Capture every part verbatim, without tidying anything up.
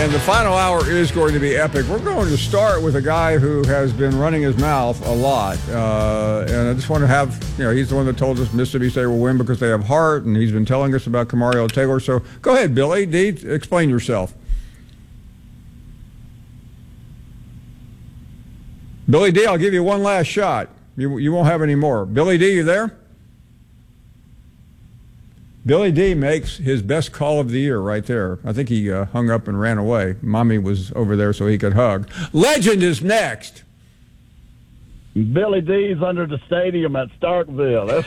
And the final hour is going to be epic. We're going to start with a guy who has been running his mouth a lot. Uh, and I just want to have, you know, he's the one that told us Mississippi State will win because they have heart, and he's been telling us about Kamario Taylor. So go ahead, Billy D, explain yourself. Billy D, I'll give you one last shot. You, you won't have any more. Billy D, you there? Billy D makes his best call of the year right there. I think he uh, hung up and ran away. Mommy was over there so he could hug. Legend is next. Billy D's under the stadium at Starkville.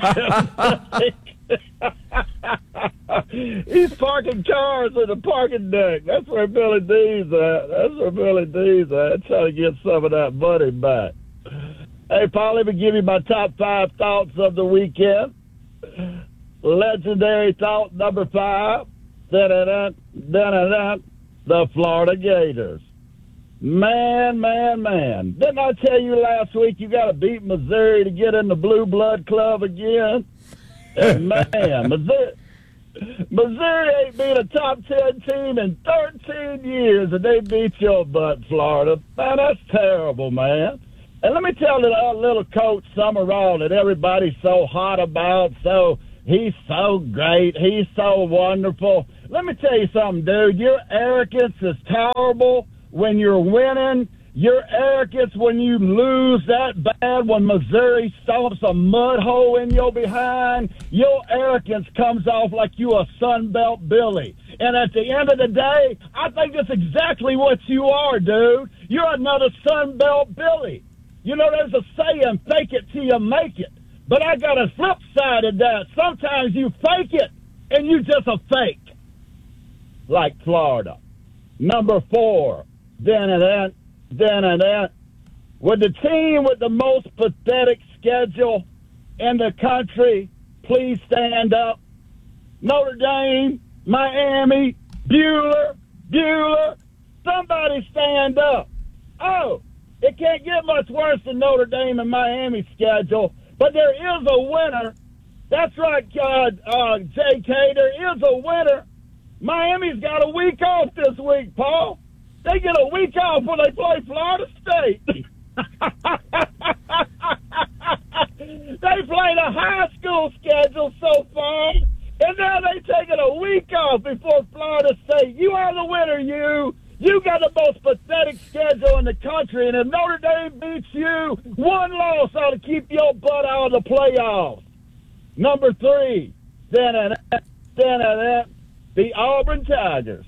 He's parking cars in the parking deck. That's where Billy D's at. That's where Billy D's at. Trying to get some of that money back. Hey, Paul, let me give you my top five thoughts of the weekend. Legendary thought number five, da-da-da, da-da-da, the Florida Gators. Man, man, man. Didn't I tell you last week you got to beat Missouri to get in the Blue Blood Club again? And man, Missouri, Missouri ain't been a top ten team in thirteen years, and they beat your butt, Florida. Man, that's terrible, man. And let me tell you, our little coach, Summerall, that everybody's so hot about, so... He's so great. He's so wonderful. Let me tell you something, dude. Your arrogance is terrible when you're winning. Your arrogance when you lose that bad, when Missouri stomps a mud hole in your behind, your arrogance comes off like you a Sunbelt Billy. And at the end of the day, I think that's exactly what you are, dude. You're another Sunbelt Billy. You know, there's a saying, fake it till you make it. But I got a flip side of that. Sometimes you fake it, and you just a fake. Like Florida. Number four. Then and then, then and then. Would the team with the most pathetic schedule in the country please stand up? Notre Dame, Miami, Bueller, Bueller. Somebody stand up. Oh, it can't get much worse than Notre Dame and Miami schedule. But there is a winner. That's right, uh, uh, J K. There is a winner. Miami's got a week off this week, Paul. They get a week off when they play Florida State. They played a high school schedule so far, and now they taking a week off before Florida State. You are the winner, you. You got the most pathetic schedule in the country, and if Notre Dame beats you, one loss ought to keep your butt out of the playoffs. Number three, then and then, then and then, the Auburn Tigers.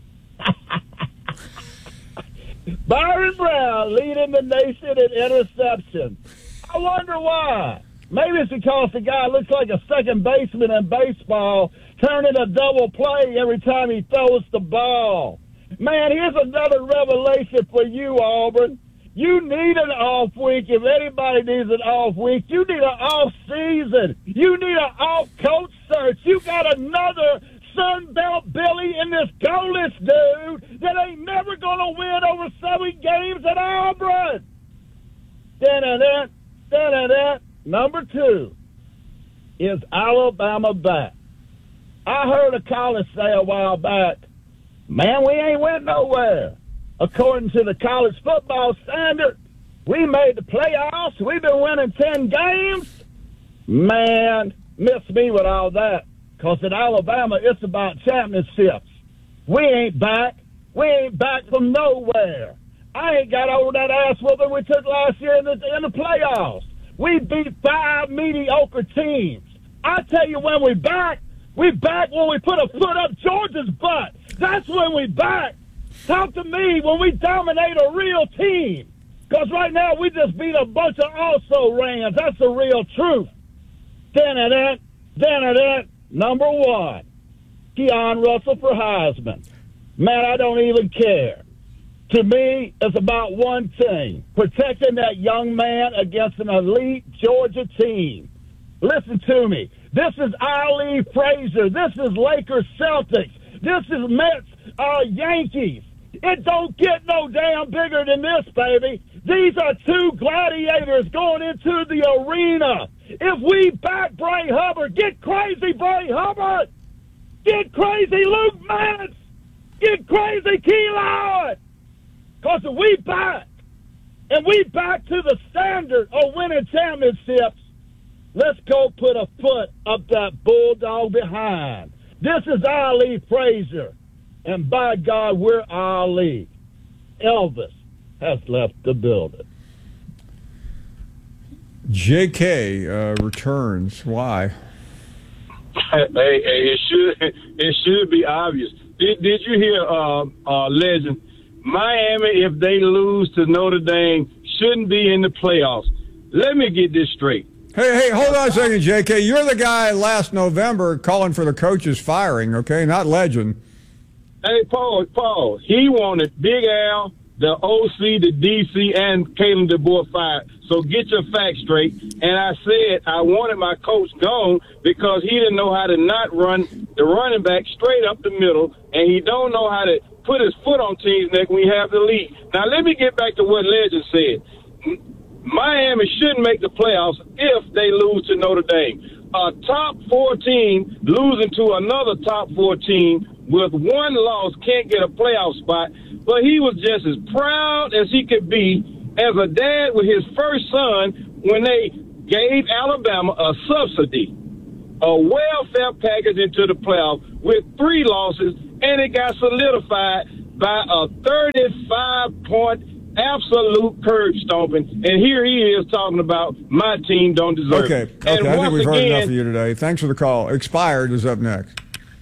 Byron Brown leading the nation in interceptions. I wonder why. Maybe it's because the guy looks like a second baseman in baseball, turning a double play every time he throws the ball. Man, here's another revelation for you, Auburn. You need an off week. If anybody needs an off week, you need an off season. You need an off coach search. You got another Sunbelt Billy in this goalless dude that ain't never going to win over seven games at Auburn. Da-da-da, da-da-da. Number two is Alabama back. I heard a caller say a while back, man, we ain't went nowhere. According to the college football standard, we made the playoffs. We've been winning ten games. Man, miss me with all that. Because in Alabama, it's about championships. We ain't back. We ain't back from nowhere. I ain't got over that ass whooping we took last year in the, in the playoffs. We beat five mediocre teams. I tell you when we back, we back when we put a foot up Georgia's butt. That's when we back. Talk to me when we dominate a real team. Because right now we just beat a bunch of also-rans. That's the real truth. Then and then, then and then, number one, Keon Russell for Heisman. Man, I don't even care. To me, it's about one thing, protecting that young man against an elite Georgia team. Listen to me. This is Ali Frazier. This is Lakers Celtics. This is Mets uh, Yankees. It don't get no damn bigger than this, baby. These are two gladiators going into the arena. If we back Bray Hubbard, get crazy, Bray Hubbard. Get crazy, Luke Mannix. Get crazy. crazy, Keelan. Because if we back, and we back to the standard of winning championships, let's go put a foot up that bulldog behind. This is Ali Frazier, and by God, we're Ali. Elvis has left the building. J K uh, returns. Why? Hey, hey, it should it should be obvious. Did, did you hear, uh, uh, Legend? Miami, if they lose to Notre Dame, shouldn't be in the playoffs. Let me get this straight. Hey, hey, hold on a second, J K. You're the guy last November calling for the coach's firing, okay? Not Legend. Hey, Paul, Paul, he wanted Big Al, the O C, the D C, and Kalen DeBoer fired. So get your facts straight. And I said I wanted my coach gone because he didn't know how to not run the running back straight up the middle, and he don't know how to put his foot on team's neck when we have the lead. Now, let me get back to what Legend said. Miami shouldn't make the playoffs if they lose to Notre Dame. A top four team losing to another top four team with one loss can't get a playoff spot. But he was just as proud as he could be as a dad with his first son when they gave Alabama a subsidy, a welfare package into the playoffs with three losses, and it got solidified by a thirty-five point absolute curb stomping. And here he is talking about my team don't deserve okay. it. Okay, and I think we've again, heard enough of you today. Thanks for the call. Expired is up next.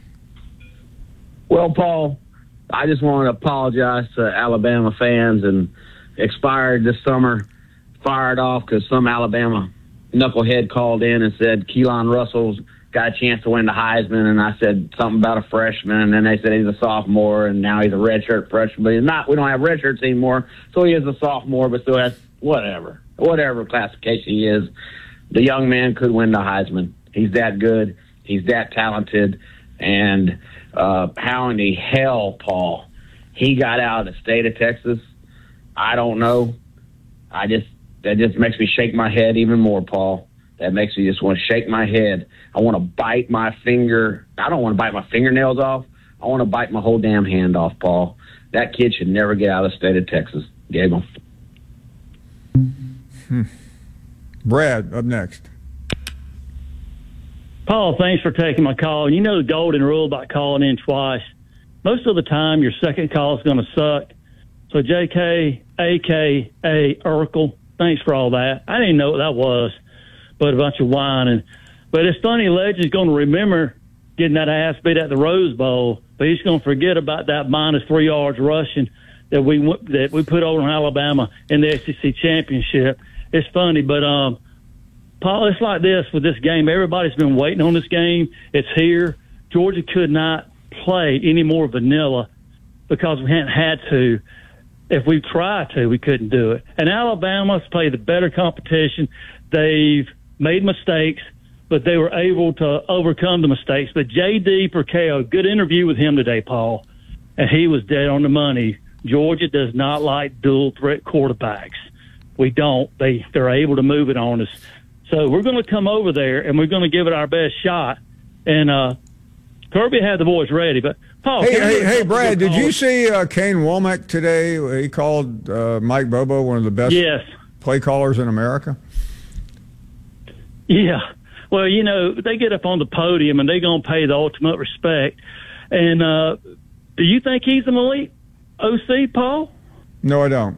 Well, Paul, I just want to apologize to Alabama fans. And Expired this summer fired off because some Alabama knucklehead called in and said Keelan Russell's got a chance to win the Heisman, and I said something about a freshman, and then they said he's a sophomore, and now he's a redshirt freshman. But he's not. We don't have redshirts anymore, so he is a sophomore, but still has whatever, whatever classification he is. The young man could win the Heisman. He's that good. He's that talented. And uh, how in the hell, Paul, he got out of the state of Texas, I don't know. I just that just makes me shake my head even more, Paul. That makes me just want to shake my head. I want to bite my finger. I don't want to bite my fingernails off. I want to bite my whole damn hand off, Paul. That kid should never get out of the state of Texas. Gable. Hmm. Brad, up next. Paul, thanks for taking my call. You know the golden rule about calling in twice. Most of the time, your second call is going to suck. So J K, A K A, Urkel, thanks for all that. I didn't know what that was, but a bunch of whining. But it's funny, Legend's going to remember getting that ass beat at the Rose Bowl, but he's going to forget about that minus three yards rushing that we that we put over on Alabama in the S E C championship. It's funny, but um, Paul, it's like this with this game. Everybody's been waiting on this game. It's here. Georgia could not play any more vanilla because we hadn't had to. If we tried to, we couldn't do it. And Alabama's played the better competition. They've made mistakes, but they were able to overcome the mistakes. But J D Perkeo, good interview with him today, Paul, and he was dead on the money. Georgia does not like dual threat quarterbacks. We don't. They, they're able to move it on us. So we're going to come over there, and we're going to give it our best shot. And uh, Kirby had the boys ready. But, Paul, hey, hey, hey, Brad, did you see uh, Kane Womack today? He called uh, Mike Bobo one of the best yes. play callers in America. Yeah. Well, you know, they get up on the podium, and they're going to pay the ultimate respect. And uh, do you think he's an elite O C, Paul? No, I don't.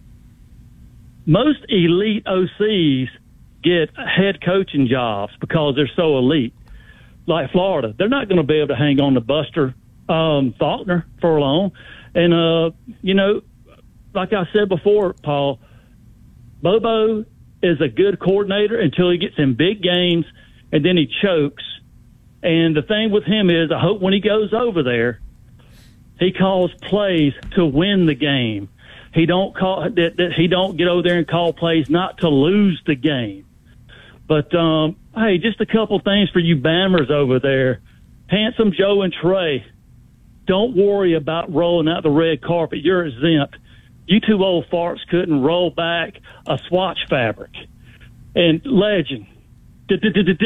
Most elite O Cs get head coaching jobs because they're so elite. Like Florida, they're not going to be able to hang on to Buster um, Faulkner for long. And, uh, you know, like I said before, Paul, Bobo is a good coordinator until he gets in big games, and then he chokes. And the thing with him is I hope when he goes over there, he calls plays to win the game. He don't call that, that he don't get over there and call plays not to lose the game. But, um, hey, just a couple things for you Bammers over there. Handsome Joe and Trey, don't worry about rolling out the red carpet. You're exempt. You two old farts couldn't roll back a swatch fabric. And Legend,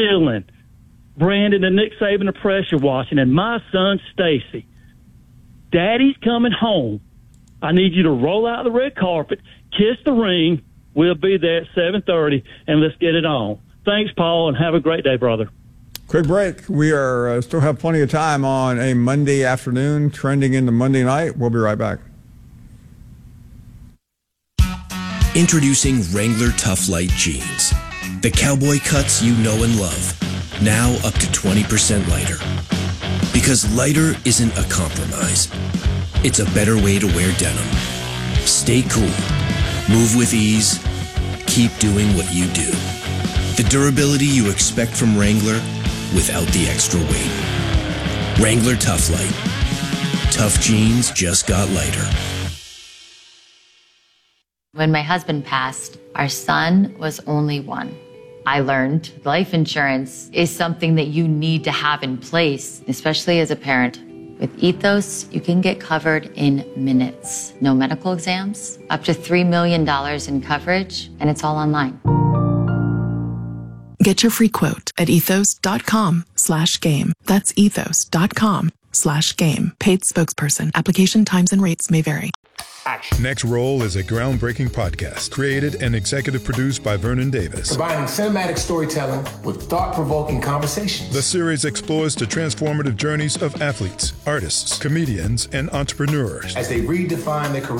Dylan, Brandon and Nick Saban are pressure washing, and my son Stacy. Daddy's coming home. I need you to roll out the red carpet, kiss the ring. We'll be there at seven thirty, and let's get it on. Thanks, Paul, and have a great day, brother. Quick break. We are uh, still have plenty of time on a Monday afternoon, trending into Monday night. We'll be right back. Introducing Wrangler Tough Light Jeans. The cowboy cuts you know and love. Now up to twenty percent lighter. Because lighter isn't a compromise. It's a better way to wear denim. Stay cool. Move with ease. Keep doing what you do. The durability you expect from Wrangler without the extra weight. Wrangler Tough Light. Tough jeans just got lighter. When my husband passed, our son was only one. I learned life insurance is something that you need to have in place, especially as a parent. With Ethos, you can get covered in minutes. No medical exams, up to three million dollars in coverage, and it's all online. Get your free quote at ethos.com slash game. That's ethos.com slash game. Paid spokesperson. Application times and rates may vary. Next Roll is a groundbreaking podcast created and executive produced by Vernon Davis. Combining cinematic storytelling with thought-provoking conversations. The series explores the transformative journeys of athletes, artists, comedians, and entrepreneurs as they redefine their career